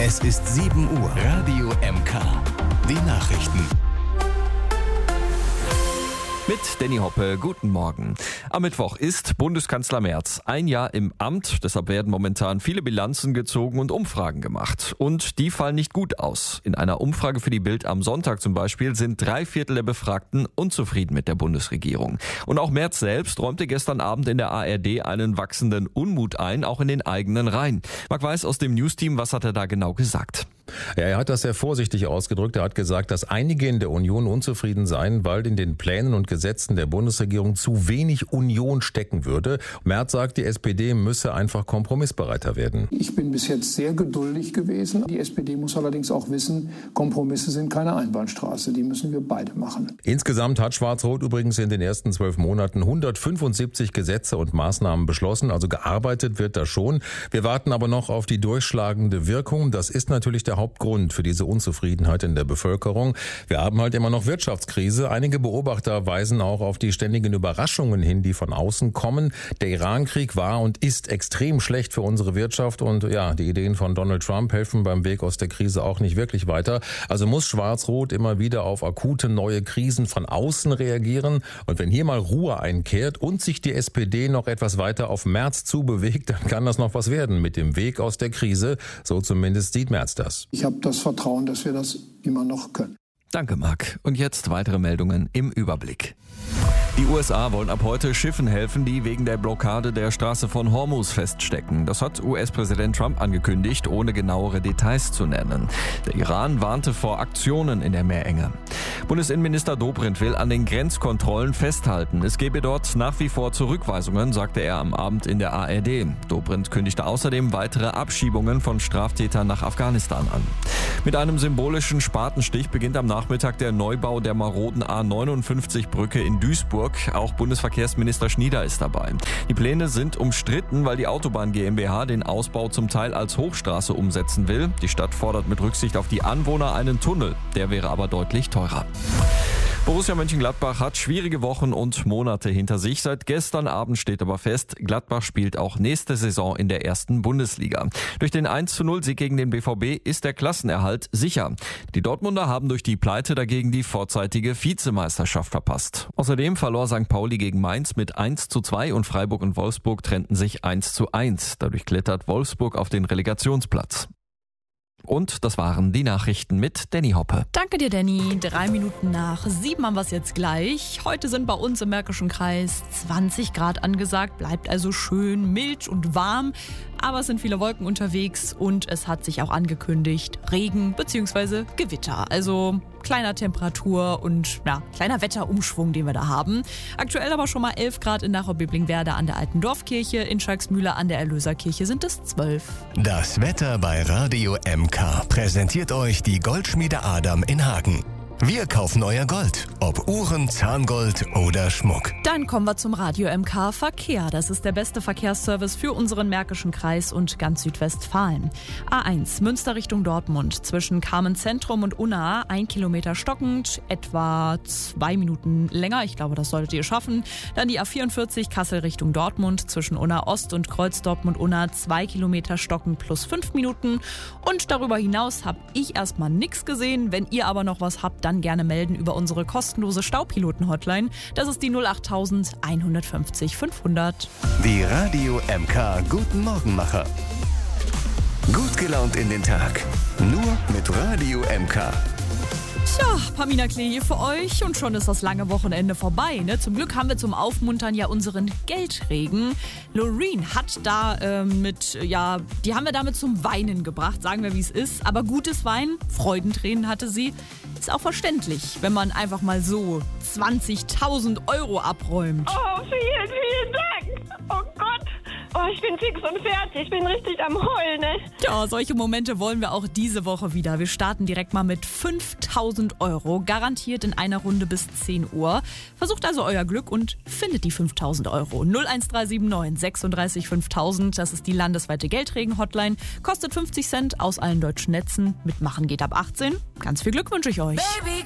Es ist 7 Uhr. Radio MK. Die Nachrichten. Mit Danny Hoppe, guten Morgen. Am Mittwoch ist Bundeskanzler Merz ein Jahr im Amt. Deshalb werden momentan viele Bilanzen gezogen und Umfragen gemacht. Und die fallen nicht gut aus. In einer Umfrage für die Bild am Sonntag zum Beispiel sind 3/4 der Befragten unzufrieden mit der Bundesregierung. Und auch Merz selbst räumte gestern Abend in der ARD einen wachsenden Unmut ein, auch in den eigenen Reihen. Marc Weiß aus dem Newsteam, was hat er da genau gesagt? Ja, er hat das sehr vorsichtig ausgedrückt. Er hat gesagt, dass einige in der Union unzufrieden seien, weil in den Plänen und Gesetzen der Bundesregierung zu wenig Union stecken würde. Merz sagt, die SPD müsse einfach kompromissbereiter werden. Ich bin bis jetzt sehr geduldig gewesen. Die SPD muss allerdings auch wissen, Kompromisse sind keine Einbahnstraße. Die müssen wir beide machen. Insgesamt hat Schwarz-Rot übrigens in den ersten 12 Monaten 175 Gesetze und Maßnahmen beschlossen. Also gearbeitet wird da schon. Wir warten aber noch auf die durchschlagende Wirkung. Das ist natürlich der Hauptgrund für diese Unzufriedenheit in der Bevölkerung. Wir haben halt immer noch Wirtschaftskrise. Einige Beobachter weisen auch auf die ständigen Überraschungen hin, die von außen kommen. Der Iran-Krieg war und ist extrem schlecht für unsere Wirtschaft und ja, die Ideen von Donald Trump helfen beim Weg aus der Krise auch nicht wirklich weiter. Also muss Schwarz-Rot immer wieder auf akute neue Krisen von außen reagieren. Und wenn hier mal Ruhe einkehrt und sich die SPD noch etwas weiter auf Merz zubewegt, dann kann das noch was werden mit dem Weg aus der Krise. So zumindest sieht Merz das. Ich habe das Vertrauen, dass wir das immer noch können. Danke, Marc. Und jetzt weitere Meldungen im Überblick. Die USA wollen ab heute Schiffen helfen, die wegen der Blockade der Straße von Hormuz feststecken. Das hat US-Präsident Trump angekündigt, ohne genauere Details zu nennen. Der Iran warnte vor Aktionen in der Meerenge. Bundesinnenminister Dobrindt will an den Grenzkontrollen festhalten. Es gebe dort nach wie vor Zurückweisungen, sagte er am Abend in der ARD. Dobrindt kündigte außerdem weitere Abschiebungen von Straftätern nach Afghanistan an. Mit einem symbolischen Spatenstich beginnt am Nachmittag der Neubau der maroden A59-Brücke in Duisburg. Auch Bundesverkehrsminister Schnieder ist dabei. Die Pläne sind umstritten, weil die Autobahn GmbH den Ausbau zum Teil als Hochstraße umsetzen will. Die Stadt fordert mit Rücksicht auf die Anwohner einen Tunnel. Der wäre aber deutlich teurer. Borussia Mönchengladbach hat schwierige Wochen und Monate hinter sich. Seit gestern Abend steht aber fest, Gladbach spielt auch nächste Saison in der ersten Bundesliga. Durch den 1:0-Sieg gegen den BVB ist der Klassenerhalt sicher. Die Dortmunder haben durch die Pleite dagegen die vorzeitige Vizemeisterschaft verpasst. Außerdem verlor St. Pauli gegen Mainz mit 1:2 und Freiburg und Wolfsburg trennten sich 1:1. Dadurch klettert Wolfsburg auf den Relegationsplatz. Und das waren die Nachrichten mit Danny Hoppe. Danke dir, Danny. 3 Minuten nach 7 haben wir es jetzt gleich. Heute sind bei uns im Märkischen Kreis 20 Grad angesagt. Bleibt also schön mild und warm. Aber es sind viele Wolken unterwegs und es hat sich auch angekündigt Regen bzw. Gewitter. Also kleiner Temperatur und kleiner Wetterumschwung, den wir da haben. Aktuell aber schon mal 11 Grad in Nachau-Biblingenwerder an der Alten Dorfkirche. In Schalksmühle an der Erlöserkirche sind es 12. Das Wetter bei Radio MK präsentiert euch die Goldschmiede Adam in Hagen. Wir kaufen euer Gold, ob Uhren, Zahngold oder Schmuck. Dann kommen wir zum Radio MK Verkehr. Das ist der beste Verkehrsservice für unseren Märkischen Kreis und ganz Südwestfalen. A1 Münster Richtung Dortmund zwischen Carmen-Zentrum und Unna 1 Kilometer stockend, etwa 2 Minuten länger. Ich glaube, das solltet ihr schaffen. Dann die A44 Kassel Richtung Dortmund zwischen Unna Ost und Kreuz Dortmund-Unna 2 Kilometer stockend plus 5 Minuten. Und darüber hinaus habe ich erstmal nichts gesehen. Wenn ihr aber noch was habt, dann gerne melden über unsere kostenlose Staupiloten-Hotline. Das ist die 08000 150 500. Die Radio MK Guten Morgenmacher. Gut gelaunt in den Tag. Nur mit Radio MK. Tja, Pamina Klee hier für euch und schon ist das lange Wochenende vorbei. Ne? Zum Glück haben wir zum Aufmuntern ja unseren Geldregen. Loreen hat da die haben wir damit zum Weinen gebracht, sagen wir wie es ist. Aber gutes Weinen, Freudentränen hatte sie. Ist auch verständlich, wenn man einfach mal so 20.000 Euro abräumt. Oh, vielen, vielen Dank. Oh Gott. Oh, ich bin fix und fertig. Ich bin richtig am Heulen, ne? Ja, solche Momente wollen wir auch diese Woche wieder. Wir starten direkt mal mit 5.000 Euro, garantiert in einer Runde bis 10 Uhr. Versucht also euer Glück und findet die 5.000 Euro. 01379 36 5000, das ist die landesweite Geldregen-Hotline. Kostet 50 Cent aus allen deutschen Netzen. Mitmachen geht ab 18. Ganz viel Glück wünsche ich euch. Baby.